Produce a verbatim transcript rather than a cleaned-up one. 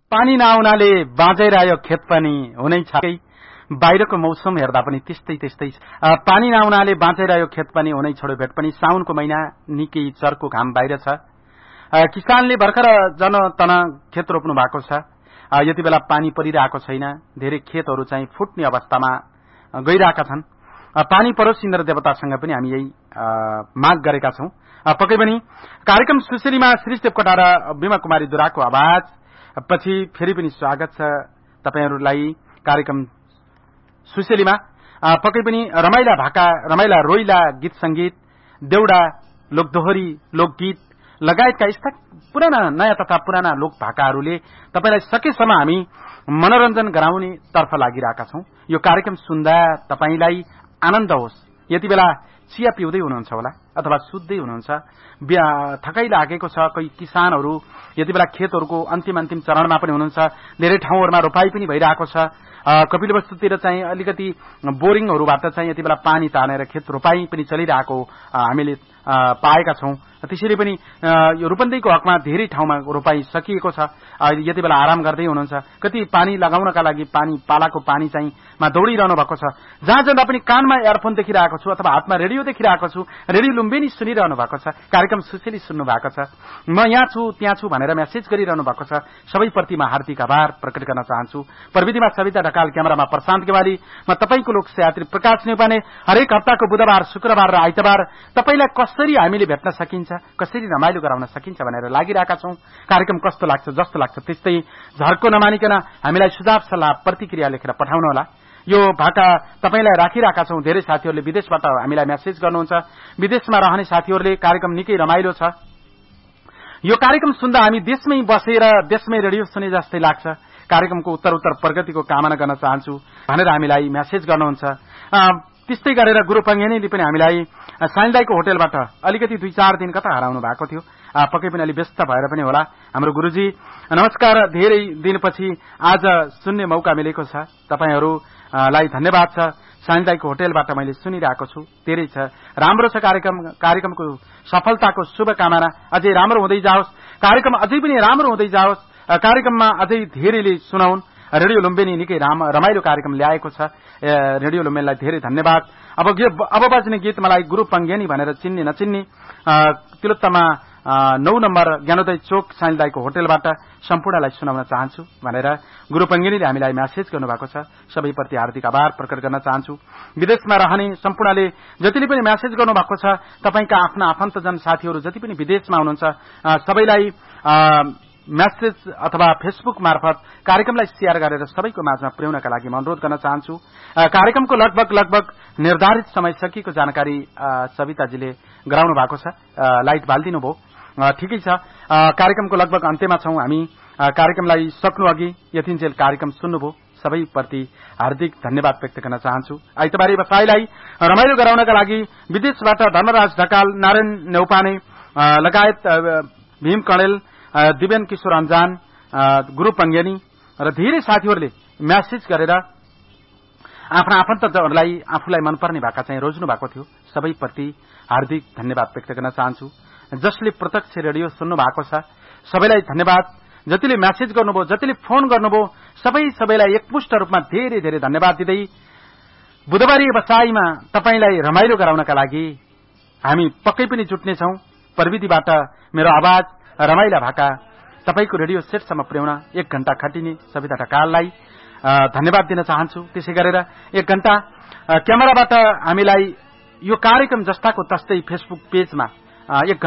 पानी नआउनाले बाँझैरह्यो खेत पनि हुनै छ। बाहिरको मौसम हेर्दा पनि त्यस्तै त्यस्तै पानी नआउनाले बाँझैरह्यो खेत पनि हुनै छोड्यो भेट पनि। साउनको महिना निकै चर्को घाम बाहिर छ। किसानले भर्खर जन तन खेत रोप्नु भएको छ। यति बेला पानी परिरहेको छैन। धेरै खेतहरू चाहिँ फुट्ने अवस्थामा गइरहेका छन्। पानी परोस् इन्द्र देवतासँग पनि हामी यही माग गरेका छौं। पक्कै पनि कार्यक्रम सुशीलीमा श्री देवकोटा र बिमा कुमारी दुराको आवाज पछि फेरि पनि स्वागत छ तपाईहरुलाई कार्यक्रम सुशीलीमा। पक्कै पनि रमाइला भाका, रमाइला रोइला गीत संगीत, देउडा, लोकदोहोरी, लोकगीत लगायतका यस्ता पुराना नयाँ तथा पुराना लोक भाकाहरूले तपाईलाई सकेसम्म हामी मनोरञ्जन गराउने तर्फ लागिरहेका छौं। यो कार्यक्रम सुन्दा तपाईलाई आनन्द होस्। यति बेला चिया पिउँदै हुनुहुन्छ होला अथवा सुत्दै हुनुहुन्छ, थकाइ लागेको छ। कोही किसानहरू यति बेला खेतहरूको अन्तिम अन्तिम चरणमा पनि हुनुहुन्छ। धेरै ठाउँहरूमा रोपाई पनि भइरहेको छ। कपिलवस्तुतिर चाहिँ अलिकति बोरिङहरूबाट चाहिँ यति बेला पानी तानेर खेत रोपाई पनि चलिरहेको हामीले पाएका छौं। त्यसरी पनि यो रूपन्देहीको हकमा धेरै ठाउँमा रोपाई सकिएको छ। यति बेला आराम गर्दै हुनुहुन्छ। कति पानी लगाउनका लागि पानी पालाको पानी चाहिँ मा दौडिरहनु भएको छ। जहाँ जाँदा पनि कानमा इयरफोन देखिरहेको छु अथवा हातमा रेडियो देखिरहेको छु। रेडियो लुम्बिनी सुनिरहनु भएको छ। कार्यक्रम सुशीली सुन्नु भएको छ। म यहाँ छु त्यहाँ छु भनेर मेसेज गरिरहनु भएको छ। सबैप्रति म हार्दिक आभार प्रकट गर्न चाहन्छु। प्रविधिमा सविता ढकाल, क्यामेरामा प्रशान्त गेवाली, म तपाईको लोकसेयात्री प्रकाश नेउपाने। हरेक हप्ताको बुधबार, शुक्रबार र आइतबार तपाईलाई कसरी हामीले भेट्न सकिन्छ, कसरी रमाइलो गराउन सकिन्छ भनेर लागिरहेका छौं। कार्यक्रम कस्तो लाग्छ जस्तो लाग्छ त्यस्तै झर्को नमानिकन हामीलाई सुझाव सल्लाह प्रतिक्रिया लेखेर पठाउनु होला। यो भाका तपाईलाई राखिरहेका छौं। धेरै साथीहरूले विदेशबाट हामीलाई मेसेज गर्नुहुन्छ। विदेशमा रहने साथीहरूले कार्यक्रम निकै रमाइलो छ। यो कार्यक्रम सुन्दा हामी देशमै बसेर देशमै रेडियो सुने जस्तै लाग्छ। कार्यक्रमको उत्तर उत्तर प्रगतिको कामना गर्न चाहन्छु भनेर हामीलाई मेसेज गर्नुहुन्छ। त्यस्तै गरेर गुरु पङ्गेनीले पनि हामीलाई साइलदाईको होटलबाट अलिकति दुई चार दिन कता हराउनु भएको थियो। पक्कै पनि अलि व्यस्त भएर पनि होला। हाम्रो गुरुजी नमस्कार। धेरै दिनपछि आज सुन्ने मौका मिलेको छ। तपाईहरुलाई धन्यवाद छ। साइलदाईको होटलबाट मैले सुनिरहेको छु। धेरै छ राम्रो छ कार्यक्रम। कार्यक्रमको सफलताको शुभकामना। अझै राम्रो हुँदै जाओस्। कार्यक्रम अझै पनि राम्रो हुँदै जाओस्। कार्यक्रममा अझै धेरैले सुनाउन्। रेडियो लुम्बिनी निकै रमाइलो कार्यक्रम ल्याएको छ। रेडियो लुम्बिनीलाई धेरै धन्यवाद। अब अब बज्ने गीत मलाई गुरु पङ्गेनी भनेर चिन्ने नचिन्ने तिलोत्तमा नौ नम्बर ज्ञानोदय चोक साइलदाईको होटलबाट सम्पूर्णलाई सुनाउन चाहन्छु भनेर गुरु पङ्गेनीले हामीलाई मेसेज गर्नुभएको छ। सबैप्रति हार्दिक आभार प्रकट गर्न चाहन्छु। विदेशमा रहने सम्पूर्णले जतिले पनि मेसेज गर्नुभएको छ, तपाईका आफ्ना आफन्तजन साथीहरू जति पनि विदेशमा हुनुहुन्छ सबैलाई मेसेज अथवा फेसबुक मार्फत कार्यक्रमलाई शेयर गरेर सबैको माझमा पुर्याउनका लागि म अनुरोध गर्न चाहन्छु। कार्यक्रमको लगभग लगभग निर्धारित समय सकिएको जानकारी सविताजीले गराउनु भएको छ। लाइट बालिदिनु भयो। ठिकै छ। कार्यक्रमको लगभग अन्त्यमा छौं हामी। कार्यक्रमलाई सक्नु अघि यतिन्जेल कार्यक्रम सुन्नुभयो सबैप्रति हार्दिक धन्यवाद व्यक्त गर्न चाहन्छु। आइतबारे बसाईलाई रमाइलो गराउनका लागि विदेशबाट धर्मराज ढकाल, नारायण नेउपाने लगायत भीम कणेल, दिव्यन किशोर अन्जान, गुरु पङ्गेनी र धेरै साथीहरूले मेसेज गरेर आफ्ना आफन्तहरूलाई आफूलाई मनपर्ने भाका चाहिँ रोज्नु भएको थियो। सबैप्रति हार्दिक धन्यवाद व्यक्त गर्न चाहन्छु। जसले प्रत्यक्ष रेडियो सुन्नु भएको छ सबैलाई धन्यवाद। जतिले मेसेज गर्नुभयो, जतिले फोन गर्नुभयो, सबै सबैलाई एकमुष्ट रूपमा धेरै धेरै धन्यवाद दिँदै बुधबारी बसाईमा तपाईलाई रमाइलो गराउनका लागि हामी पक्कै पनि जुट्नेछौं। प्रविधिबाट मेरो आवाज रमाइला भाका तपाईको रेडियो सेटसम्म पुर्याउन एक घण्टा खटिने सविता ढकाललाई धन्यवाद दिन चाहन्छु। त्यसै गरेर एक घण्टा क्यामेराबाट हामीलाई यो कार्यक्रम जस्ताको तस्तै फेसबुक पेजमा एक